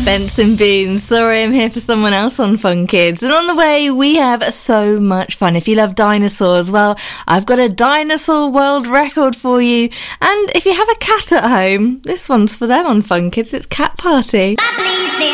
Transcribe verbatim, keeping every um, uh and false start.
Benson Boone, sorry I'm here for someone else on Fun Kids. And on the way, we have so much fun. If you love dinosaurs, well, I've got a dinosaur world record for you. And if you have a cat at home, this one's for them on Fun Kids. It's Cat Party.